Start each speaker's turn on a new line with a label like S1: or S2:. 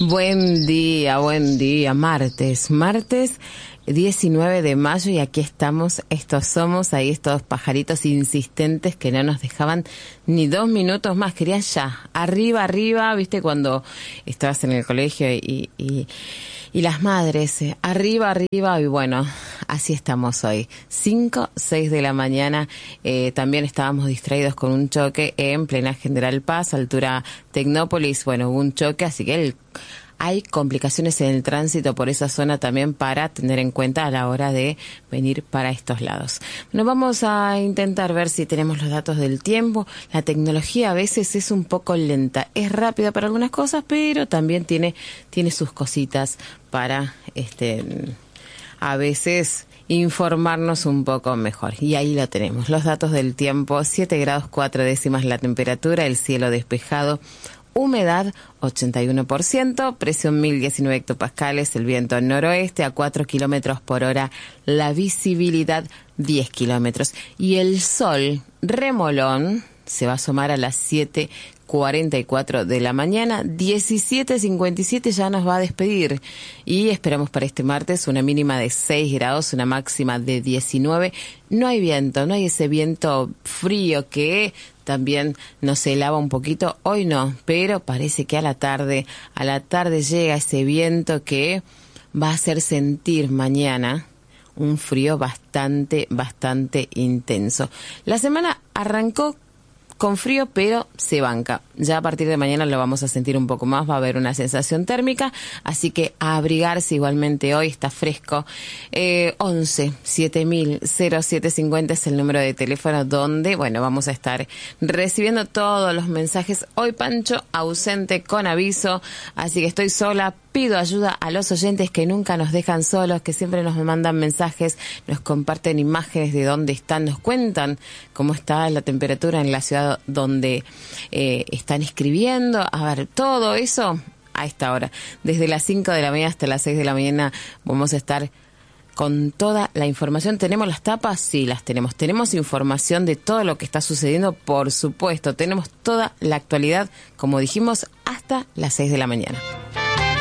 S1: Buen día, martes 19 de mayo y aquí estamos, estos somos, ahí estos pajaritos insistentes que no nos dejaban ni 2 minutos más, querían ya, arriba, viste cuando estabas en el colegio y las madres, arriba, y bueno, así estamos hoy, 5, 6 de la mañana, también estábamos distraídos con un choque en plena General Paz, altura Tecnópolis, bueno, hubo un choque, así que hay complicaciones en el tránsito por esa zona también para tener en cuenta a la hora de venir para estos lados. Bueno, vamos a intentar ver si tenemos los datos del tiempo. La tecnología a veces es un poco lenta, es rápida para algunas cosas, pero también tiene sus cositas para a veces informarnos un poco mejor. Y ahí lo tenemos, los datos del tiempo: 7 grados 4 décimas la temperatura, el cielo despejado, humedad 81%, presión 1019 hectopascales, el viento noroeste a 4 kilómetros por hora, la visibilidad 10 kilómetros. Y el sol remolón se va a asomar a las 7:44 de la mañana, 17:57 ya nos va a despedir. Y esperamos para este martes una mínima de 6 grados, una máxima de 19. No hay viento, no hay ese viento frío que también nos helaba un poquito, hoy no, pero parece que a la tarde llega ese viento que va a hacer sentir mañana un frío bastante intenso. La semana arrancó con frío, pero se banca. Ya a partir de mañana lo vamos a sentir un poco más, va a haber una sensación térmica, así que a abrigarse igualmente hoy, está fresco. 11 7000 0750 es el número de teléfono donde, bueno, vamos a estar recibiendo todos los mensajes. Hoy Pancho ausente con aviso, así que estoy sola. Pido ayuda a los oyentes que nunca nos dejan solos, que siempre nos mandan mensajes, nos comparten imágenes de dónde están, nos cuentan cómo está la temperatura en la ciudad donde están escribiendo. A ver, todo eso a esta hora. Desde las 5 de la mañana hasta las 6 de la mañana vamos a estar con toda la información. ¿Tenemos las tapas? Sí, las tenemos. Tenemos información de todo lo que está sucediendo, por supuesto. Tenemos toda la actualidad, como dijimos, hasta las 6 de la mañana.